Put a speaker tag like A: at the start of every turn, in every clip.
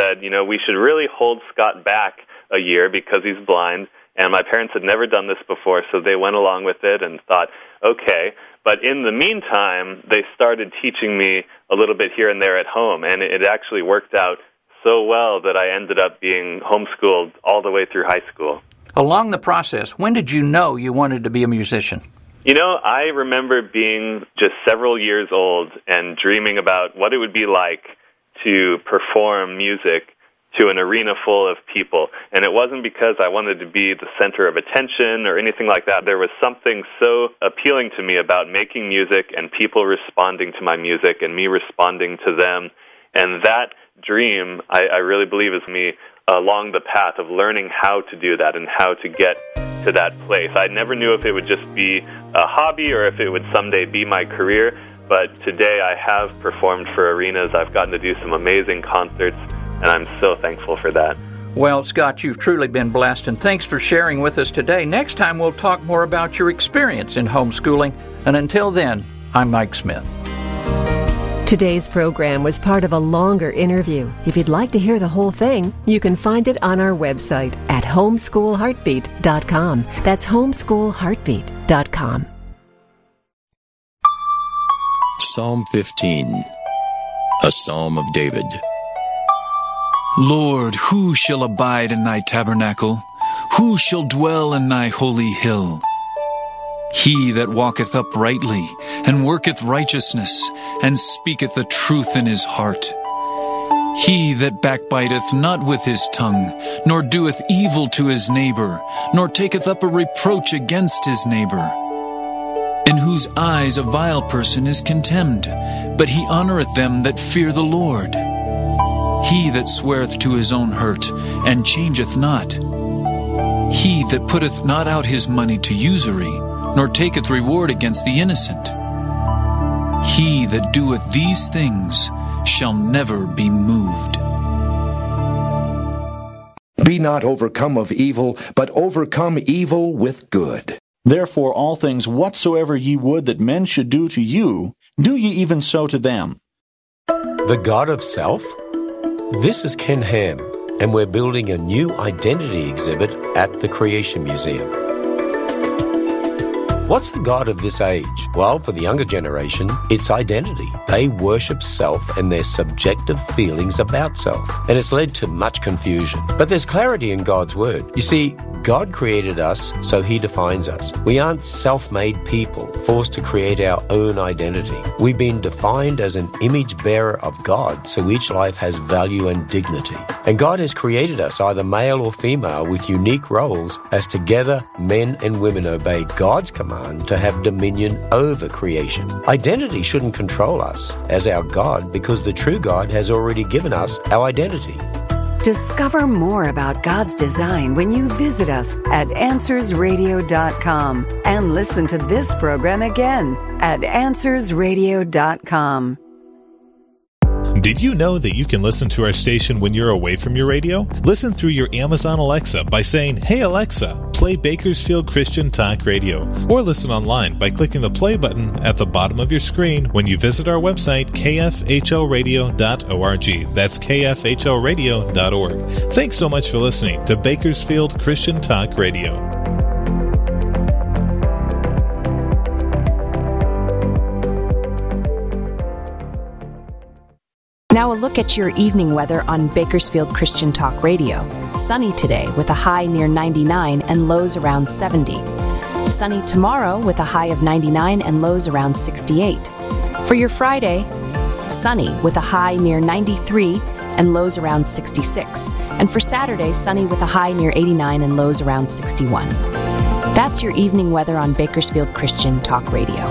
A: said, we should really hold Scott back a year because he's blind. And my parents had never done this before, so they went along with it and thought, okay. But in the meantime, they started teaching me a little bit here and there at home, and it actually worked out so well that I ended up being homeschooled all the way through high school.
B: Along the process, when did you know you wanted to be a musician?
A: I remember being just several years old and dreaming about what it would be like to perform music to an arena full of people. And it wasn't because I wanted to be the center of attention or anything like that. There was something so appealing to me about making music and people responding to my music and me responding to them. And that dream, I really believe, is me along the path of learning how to do that and how to get to that place. I never knew if it would just be a hobby or if it would someday be my career, but today I have performed for arenas. I've gotten to do some amazing concerts, and I'm so thankful for that.
B: Well, Scott, you've truly been blessed, and thanks for sharing with us today. Next time we'll talk more about your experience in homeschooling, and until then, I'm Mike Smith.
C: Today's program was part of a longer interview. If you'd like to hear the whole thing, you can find it on our website at homeschoolheartbeat.com. That's homeschoolheartbeat.com.
D: Psalm 15, a Psalm of David.
E: Lord, who shall abide in thy tabernacle? Who shall dwell in thy holy hill? He that walketh uprightly, and worketh righteousness, and speaketh the truth in his heart. He that backbiteth not with his tongue, nor doeth evil to his neighbor, nor taketh up a reproach against his neighbor. In whose eyes a vile person is contemned, but he honoureth them that fear the Lord. He that sweareth to his own hurt, and changeth not. He that putteth not out his money to usury, nor taketh reward against the innocent. He that doeth these things shall never be moved.
F: Be not overcome of evil, but overcome evil with good.
G: Therefore all things whatsoever ye would that men should do to you, do ye even so to them.
H: The God of Self? This is Ken Ham, and we're building a new identity exhibit at the Creation Museum. What's the God of this age? Well, for the younger generation, it's identity. They worship self and their subjective feelings about self, and it's led to much confusion. But there's clarity in God's Word. You see, God created us, so He defines us. We aren't self-made people, forced to create our own identity. We've been defined as an image bearer of God, so each life has value and dignity. And God has created us, either male or female, with unique roles, as together men and women obey God's command to have dominion over creation. Identity shouldn't control us as our God, because the true God has already given us our identity.
I: Discover more about God's design when you visit us at AnswersRadio.com and listen to this program again at AnswersRadio.com.
J: Did you know that you can listen to our station when you're away from your radio? Listen through your Amazon Alexa by saying, "Hey Alexa, play Bakersfield Christian Talk Radio." Or listen online by clicking the play button at the bottom of your screen when you visit our website, kfhlradio.org. That's kfhlradio.org. Thanks so much for listening to Bakersfield Christian Talk Radio.
K: Now a look at your evening weather on Bakersfield Christian Talk Radio. Sunny today with a high near 99 and lows around 70. Sunny tomorrow with a high of 99 and lows around 68. For your Friday, sunny with a high near 93 and lows around 66. And for Saturday, sunny with a high near 89 and lows around 61. That's your evening weather on Bakersfield Christian Talk Radio.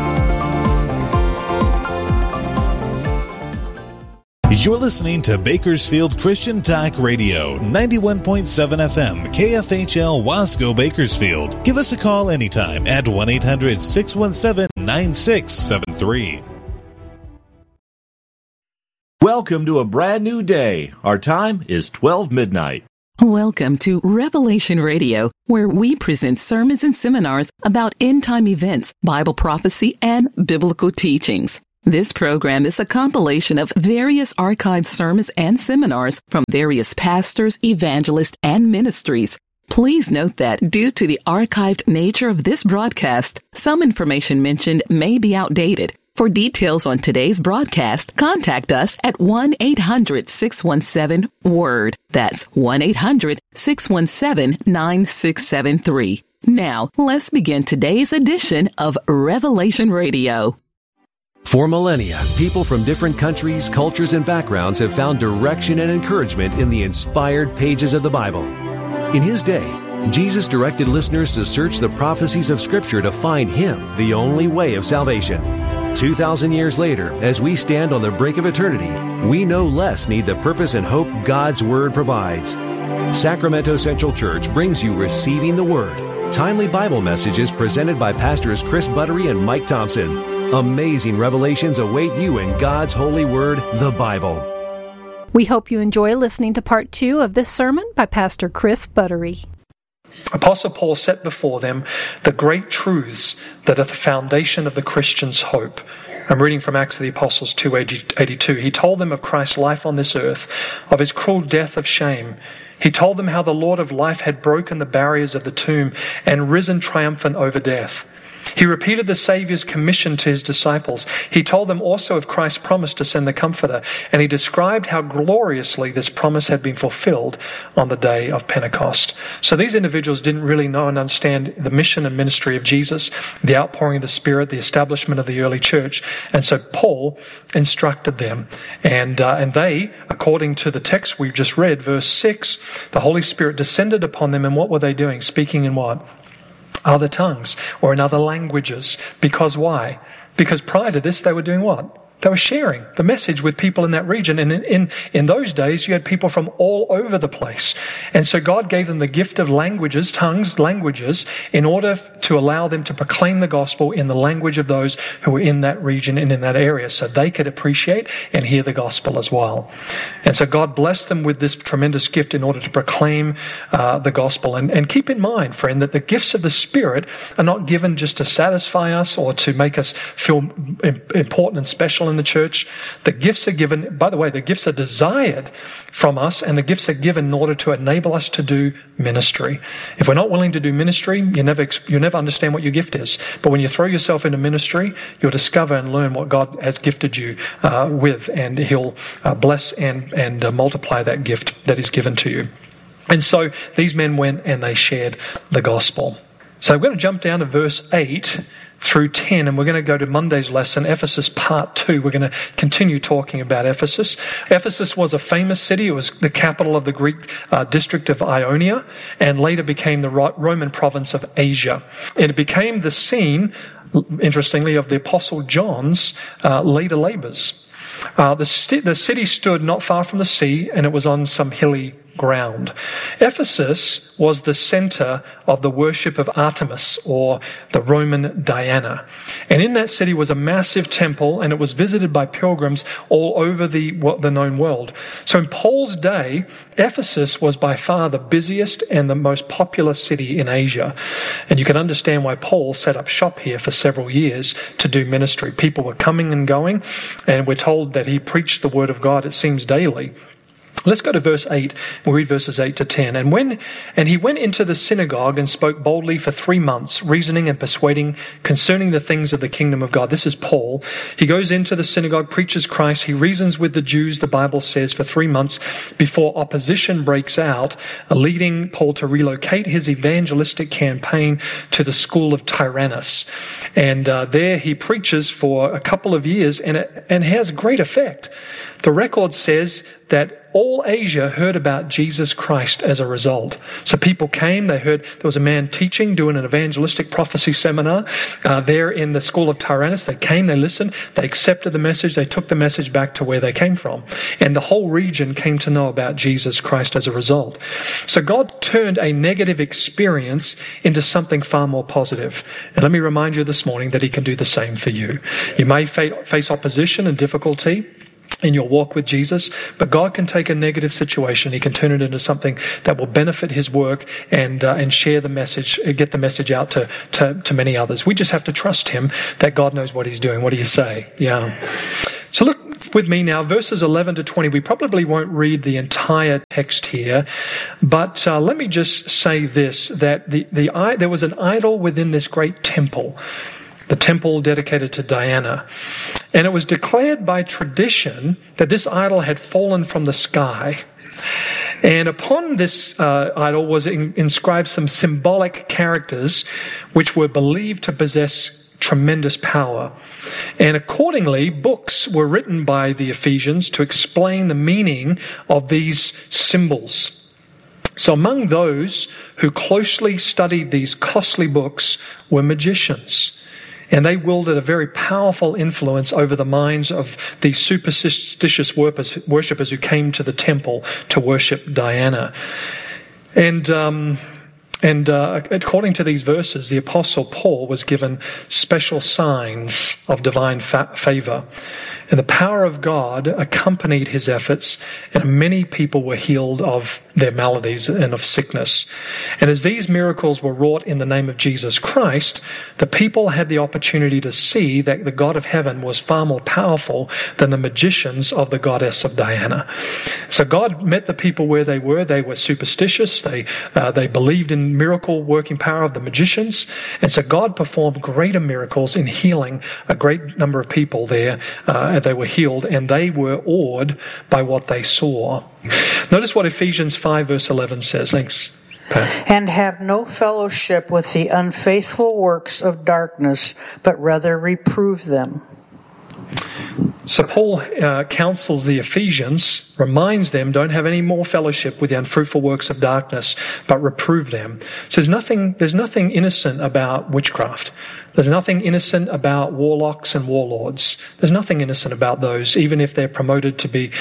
J: You're listening to Bakersfield Christian Talk Radio, 91.7 FM, KFHL Wasco Bakersfield. Give us a call anytime at 1-800-617-9673.
L: Welcome to a brand new day. Our time is 12 midnight.
M: Welcome to Revelation Radio, where we present sermons and seminars about end-time events, Bible prophecy, and biblical teachings. This program is a compilation of various archived sermons and seminars from various pastors, evangelists, and ministries. Please note that due to the archived nature of this broadcast, some information mentioned may be outdated. For details on today's broadcast, contact us at 1-800-617-WORD. That's 1-800-617-9673. Now, let's begin today's edition of Revelation Radio.
N: For millennia, people from different countries, cultures, and backgrounds have found direction and encouragement in the inspired pages of the Bible. In his day, Jesus directed listeners to search the prophecies of Scripture to find Him, the only way of salvation. 2,000 years later, as we stand on the brink of eternity, we no less need the purpose and hope God's Word provides. Sacramento Central Church brings you Receiving the Word, timely Bible messages presented by Pastors Chris Buttery and Mike Thompson. Amazing revelations await you in God's holy word, the Bible.
O: We hope you enjoy listening to part 2 of this sermon by Pastor Chris Buttery.
P: Apostle Paul set before them the great truths that are the foundation of the Christian's hope. I'm reading from Acts of the Apostles 2:82. He told them of Christ's life on this earth, of his cruel death of shame. He told them how the Lord of life had broken the barriers of the tomb and risen triumphant over death. He repeated the Saviour's commission to his disciples. He told them also of Christ's promise to send the Comforter, and he described how gloriously this promise had been fulfilled on the day of Pentecost. So these individuals didn't really know and understand the mission and ministry of Jesus, the outpouring of the Spirit, the establishment of the early church. And so Paul instructed them. And they, according to the text we just read, verse 6, the Holy Spirit descended upon them, and what were they doing? Speaking in what? Other tongues or in other languages. Because why? Because prior to this, they were doing what? They were sharing the message with people in that region. And in those days, you had people from all over the place. And so God gave them the gift of languages, tongues, languages, in order to allow them to proclaim the gospel in the language of those who were in that region and in that area, so they could appreciate and hear the gospel as well. And so God blessed them with this tremendous gift in order to proclaim the gospel. And keep in mind, friend, that the gifts of the Spirit are not given just to satisfy us or to make us feel important and special in the church. The gifts are given, by the way, the gifts are desired from us, and the gifts are given in order to enable us to do ministry. If we're not willing to do ministry, you never understand what your gift is. But when you throw yourself into ministry, you'll discover and learn what God has gifted you with, and He'll bless and multiply that gift that is given to you. And so these men went and they shared the gospel. So we're going to jump down to verse 8 through 10, and we're going to go to Monday's lesson, Ephesus Part 2. We're going to continue talking about Ephesus. Ephesus was a famous city. It was the capital of the Greek district of Ionia, and later became the Roman province of Asia. And it became the scene, interestingly, of the Apostle John's later labors. The city stood not far from the sea, and it was on some hilly ground. Ephesus was the center of the worship of Artemis, or the Roman Diana. And in that city was a massive temple, and it was visited by pilgrims all over the known world. So in Paul's day, Ephesus was by far the busiest and the most popular city in Asia. And you can understand why Paul set up shop here for several years to do ministry. People were coming and going, and we're told that he preached the word of God, it seems, daily. Let's go to verse 8. We'll read verses 8 to 10. And he went into the synagogue and spoke boldly for 3 months, reasoning and persuading concerning the things of the kingdom of God. This is Paul. He goes into the synagogue, preaches Christ. He reasons with the Jews, the Bible says, for 3 months before opposition breaks out, leading Paul to relocate his evangelistic campaign to the school of Tyrannus. And there he preaches for a couple of years, and has great effect. The record says that all Asia heard about Jesus Christ as a result. So people came, they heard there was a man teaching, doing an evangelistic prophecy seminar there in the school of Tyrannus. They came, they listened, they accepted the message, they took the message back to where they came from. And the whole region came to know about Jesus Christ as a result. So God turned a negative experience into something far more positive. And let me remind you this morning that He can do the same for you. You may face opposition and difficulty, in your walk with Jesus, but God can take a negative situation. He can turn it into something that will benefit His work and share the message, get the message out to many others. We just have to trust Him that God knows what He's doing. What do you say? Yeah. So look with me now, verses 11 to 20. We probably won't read the entire text here, but let me just say this, that there was an idol within this great temple, the temple dedicated to Diana. And it was declared by tradition that this idol had fallen from the sky. And upon this idol was inscribed some symbolic characters which were believed to possess tremendous power. And accordingly, books were written by the Ephesians to explain the meaning of these symbols. So among those who closely studied these costly books were magicians. And they wielded a very powerful influence over the minds of these superstitious worshippers who came to the temple to worship Diana. And according to these verses, the Apostle Paul was given special signs of divine favor. And the power of God accompanied his efforts, and many people were healed of their maladies and of sickness. And as these miracles were wrought in the name of Jesus Christ, the people had the opportunity to see that the God of heaven was far more powerful than the magicians of the goddess of Diana. So God met the people where they were. They were superstitious. They believed in miracle working power of the magicians. And so God performed greater miracles in healing a great number of people there. They were healed, and they were awed by what they saw. Notice what Ephesians 5 verse 11 says. Thanks, Pat.
Q: And have no fellowship with the unfaithful works of darkness, but rather reprove them.
P: So Paul counsels the Ephesians, reminds them, don't have any more fellowship with the unfruitful works of darkness, but reprove them. So there's nothing innocent about witchcraft. There's nothing innocent about warlocks and warlords. There's nothing innocent about those, even if they're promoted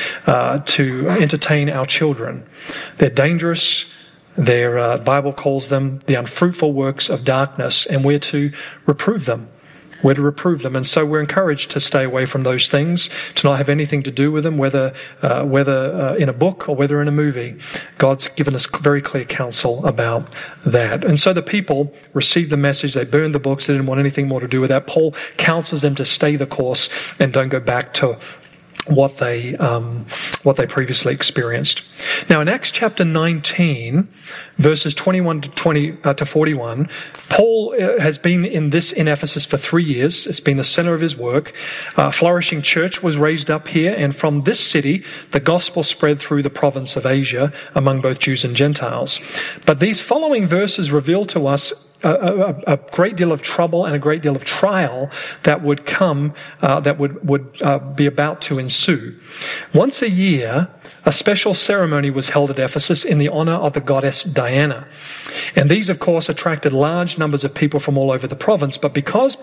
P: to entertain our children. They're dangerous. The Bible calls them the unfruitful works of darkness, and we're to reprove them. We're to reprove them. And so we're encouraged to stay away from those things, to not have anything to do with them, whether in a book or whether in a movie. God's given us very clear counsel about that. And so the people received the message. They burned the books. They didn't want anything more to do with that. Paul counsels them to stay the course and don't go back to what they previously experienced. Now, in Acts chapter 19, verses 21 to 41, Paul has been in Ephesus for 3 years. It's been the center of his work. Flourishing church was raised up here, and from this city, the gospel spread through the province of Asia among both Jews and Gentiles. But these following verses reveal to us a great deal of trouble and a great deal of trial that would come, that would be about to ensue. Once a year, a special ceremony was held at Ephesus in the honor of the goddess Diana. And these, of course, attracted large numbers of people from all over the province. But because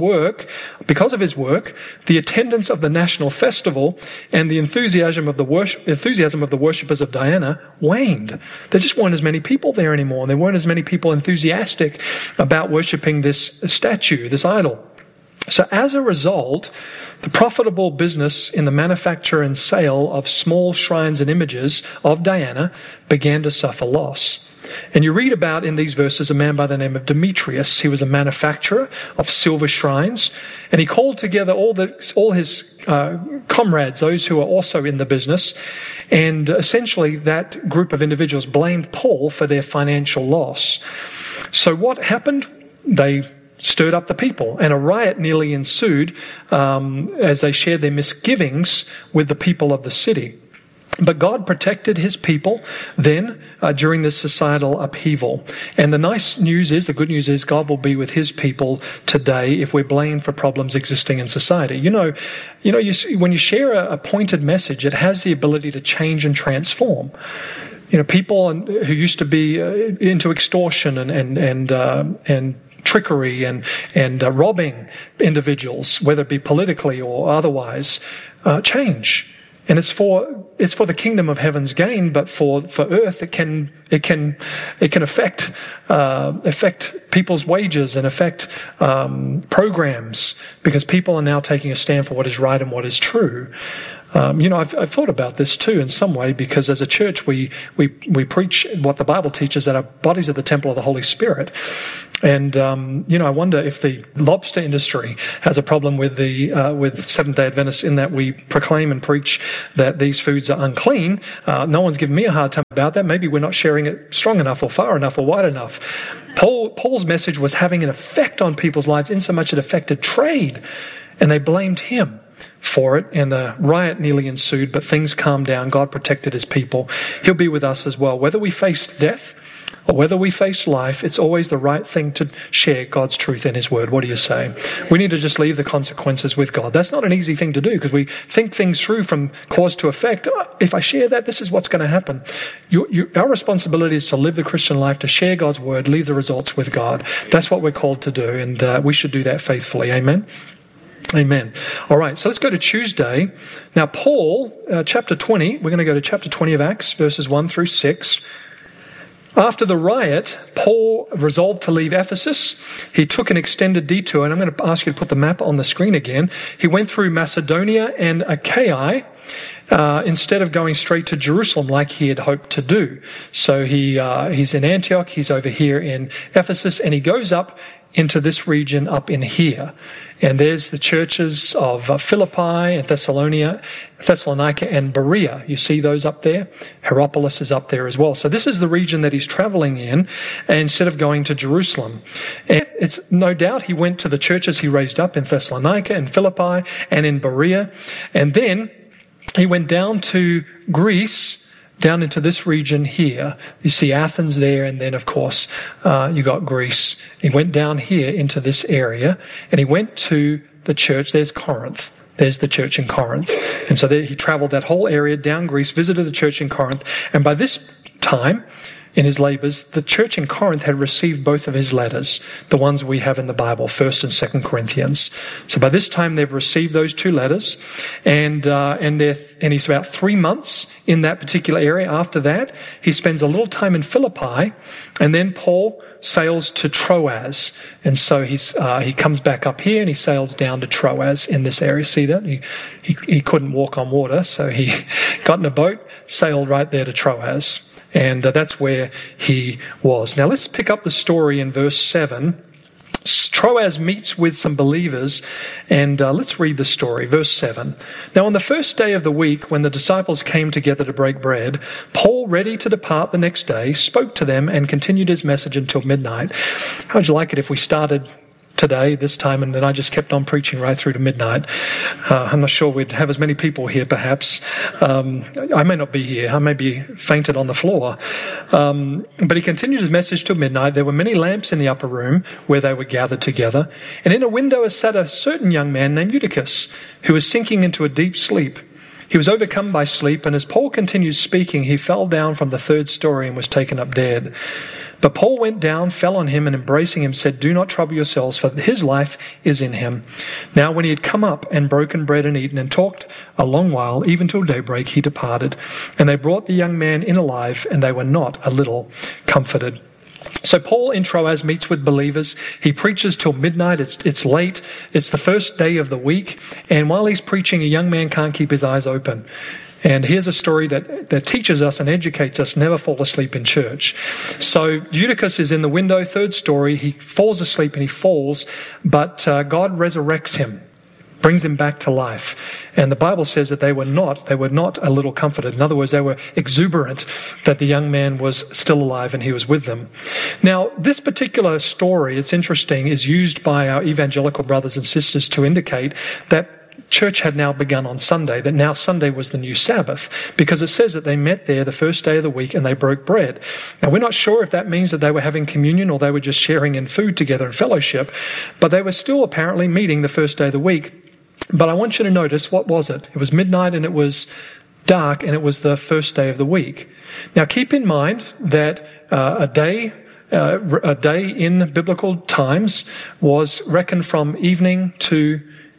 P: of his work, the attendance of the national festival and the enthusiasm of the worshippers of Diana waned. There just weren't as many people there anymore, and there weren't as many people enthusiastic about worshipping this statue, this idol. So as a result, the profitable business in the manufacture and sale of small shrines and images of Diana began to suffer loss. And you read about in these verses a man by the name of Demetrius. He was a manufacturer of silver shrines, and he called together all his comrades, those who were also in the business, and essentially that group of individuals blamed Paul for their financial loss. So what happened? They stirred up the people, and a riot nearly ensued as they shared their misgivings with the people of the city. But God protected his people then during this societal upheaval. And the good news is God will be with his people today if we're blamed for problems existing in society. When you share a pointed message, it has the ability to change and transform. People who used to be into extortion and trickery and robbing individuals, whether it be politically or otherwise, change. And it's for the kingdom of heaven's gain, but for earth it can affect people's wages and affect programs, because people are now taking a stand for what is right and what is true. I've thought about this too in some way, because as a church we preach what the Bible teaches, that our bodies are the temple of the Holy Spirit. And I wonder if the lobster industry has a problem with with Seventh-day Adventists, in that we proclaim and preach that these foods are unclean. No one's given me a hard time about that. Maybe we're not sharing it strong enough or far enough or wide enough. Paul's message was having an effect on people's lives, in so much it affected trade, and they blamed him for it, and a riot nearly ensued, but things calmed down. God protected his people. He'll be with us as well. Whether we face death or whether we face life, it's always the right thing to share God's truth in his word. What do you say? We need to just leave the consequences with God. That's not an easy thing to do, because we think things through from cause to effect. If I share that, this is what's going to happen. Our responsibility is to live the Christian life, to share God's word, leave the results with God. That's what we're called to do, and we should do that faithfully. Amen? Amen. All right, so let's go to Tuesday. Now, Paul, chapter 20, we're going to go to chapter 20 of Acts, verses 1 through 6. After the riot, Paul resolved to leave Ephesus. He took an extended detour, and I'm going to ask you to put the map on the screen again. He went through Macedonia and Achaia, instead of going straight to Jerusalem like he had hoped to do. So he's in Antioch, he's over here in Ephesus, and he goes up into this region up in here. And there's the churches of Philippi and Thessalonica and Berea. You see those up there? Hierapolis is up there as well. So this is the region that he's traveling in, instead of going to Jerusalem. And it's no doubt he went to the churches he raised up in Thessalonica and Philippi and in Berea. And then he went down to Greece, down into this region here. You see Athens there, and then, of course, you got Greece. He went down here into this area, and he went to the church. There's Corinth. There's the church in Corinth. And so he traveled that whole area down Greece, visited the church in Corinth, and by this time, in his labors, the church in Corinth had received both of his letters, the ones we have in the Bible, 1st and 2nd Corinthians. So by this time, they've received those two letters, and he's about 3 months in that particular area. After that, he spends a little time in Philippi, and then Paul sails to Troas. And so he comes back up here, and he sails down to Troas in this area. See that? He couldn't walk on water, so he got in a boat, sailed right there to Troas. And that's where he was. Now let's pick up the story in verse 7. Troas meets with some believers, and let's read the story. Verse 7. Now on the first day of the week, when the disciples came together to break bread, Paul, ready to depart the next day, spoke to them and continued his message until midnight. How would you like it if we started today, this time, and then I just kept on preaching right through to midnight? I'm not sure we'd have as many people here, perhaps. I may not be here. I may be fainted on the floor. But he continued his message till midnight. There were many lamps in the upper room where they were gathered together. And in a window sat a certain young man named Eutychus, who was sinking into a deep sleep. He was overcome by sleep, and as Paul continued speaking, he fell down from the 3rd story and was taken up dead. But Paul went down, fell on him, and embracing him said, "Do not trouble yourselves, for his life is in him." Now when he had come up and broken bread and eaten and talked a long while, even till daybreak, he departed. And they brought the young man in alive, and they were not a little comforted. So Paul in Troas meets with believers. He preaches till midnight. It's late. It's the first day of the week. And while he's preaching, a young man can't keep his eyes open. And here's a story that teaches us and educates us: never fall asleep in church. So Eutychus is in the window, 3rd story. He falls asleep and he falls, but God resurrects him, brings him back to life. And the Bible says that they were not a little comforted. In other words, they were exuberant that the young man was still alive and he was with them. Now, this particular story, it's interesting, is used by our evangelical brothers and sisters to indicate that church had now begun on Sunday, that now Sunday was the new Sabbath, because it says that they met there the first day of the week and they broke bread. Now, we're not sure if that means that they were having communion or they were just sharing in food together in fellowship, but they were still apparently meeting the first day of the week. But I want you to notice, what was it? It was midnight and it was dark and it was the first day of the week. Now, keep in mind that a day in biblical times was reckoned from evening to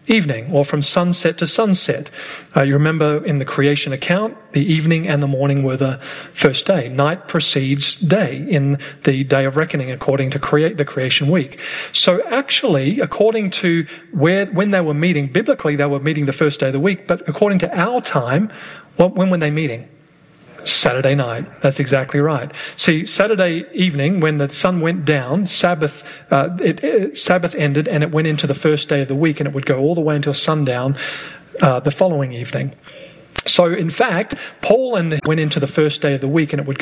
P: evening, or from sunset to sunset. You remember in the creation account, the evening and the morning were the first day. Night precedes day in the day of reckoning according to the creation week. So actually, according to when they were meeting, biblically they were meeting the first day of the week, but according to our time, when were they meeting? Saturday night. That's exactly right. See, Saturday evening, when the sun went down, Sabbath ended, and it went into the first day of the week, and it would go all the way until sundown the following evening. So, in fact, Paul went into the first day of the week, and it would